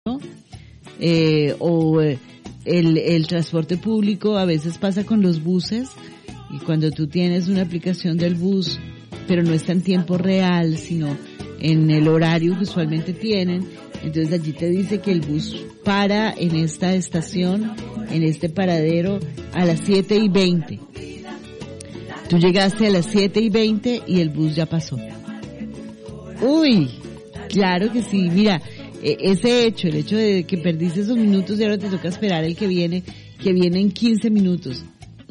El transporte público a veces pasa con los buses, y cuando tú tienes una aplicación del bus, pero no está en tiempo real, sino en el horario que usualmente tienen, entonces allí te dice que el bus para en esta estación, en este paradero, a las 7:20. Tú llegaste a las 7:20 y el bus ya pasó. Uy, claro que sí, mira, ese hecho, el hecho de que perdiste esos minutos y ahora te toca esperar el que viene en 15 minutos.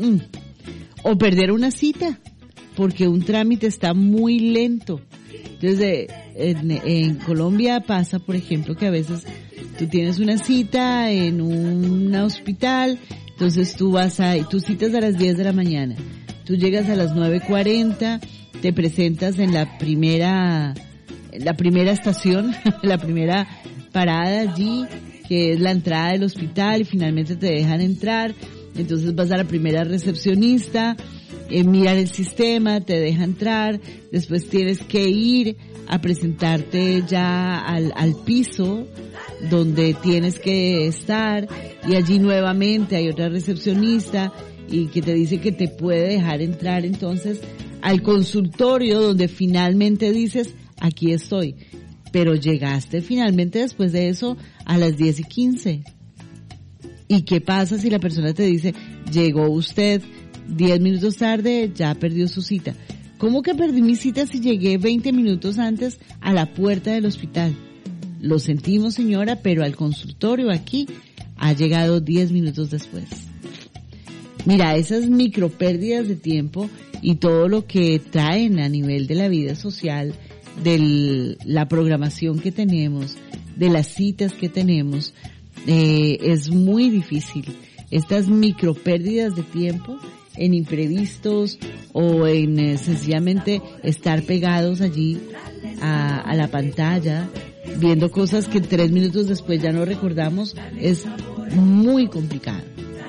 O perder una cita, porque un trámite está muy lento. Entonces, en Colombia pasa, por ejemplo, que a veces tú tienes una cita en un hospital, entonces tú tu cita es a las 10 de la mañana. Tú llegas a las 9:40, te presentas en la primera estación, la primera parada allí, que es la entrada del hospital, y finalmente te dejan entrar. Entonces vas a la primera recepcionista, mirar el sistema, te deja entrar, después tienes que ir a presentarte ya al piso donde tienes que estar, y allí nuevamente hay otra recepcionista y que te dice que te puede dejar entrar entonces al consultorio, donde finalmente dices, aquí estoy, pero llegaste finalmente después de eso a las 10:15. ¿Y qué pasa si la persona te dice, llegó usted 10 minutos tarde, ya perdió su cita? ¿Cómo que perdí mi cita si llegué 20 minutos antes a la puerta del hospital? Lo sentimos, señora, pero al consultorio aquí ha llegado 10 minutos después. Mira, esas micropérdidas de tiempo y todo lo que traen a nivel de la vida social, de la programación que tenemos, de las citas que tenemos, es muy difícil. Estas micropérdidas de tiempo en imprevistos o en sencillamente estar pegados allí a la pantalla, viendo cosas que 3 minutos después ya no recordamos, es muy complicado.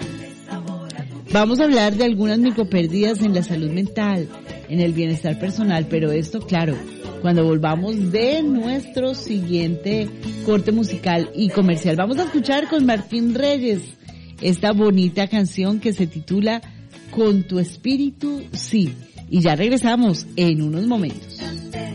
Vamos a hablar de algunas micropérdidas en la salud mental, en el bienestar personal, pero esto, claro, cuando volvamos de nuestro siguiente corte musical y comercial. Vamos a escuchar con Martín Reyes esta bonita canción que se titula Con tu espíritu, sí. Y ya regresamos en unos momentos.